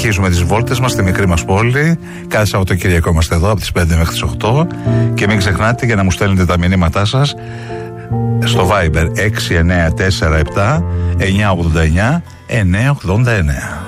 Συνεχίζουμε τις βόλτες μας στη μικρή μας πόλη. Κάθε Σαββατοκύριακο είμαστε εδώ από τις 5 μέχρι τις 8. Και μην ξεχνάτε για να μου στέλνετε τα μηνύματά σας στο Viber 6947 989 989.